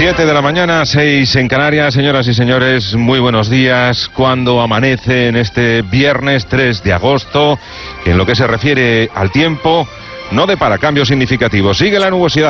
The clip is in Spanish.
7 de la mañana, 6 en Canarias. Señoras y señores, muy buenos días. Cuando amanece en este viernes 3 de agosto, en lo que se refiere al tiempo, no depara cambios significativos. Sigue la nubosidad.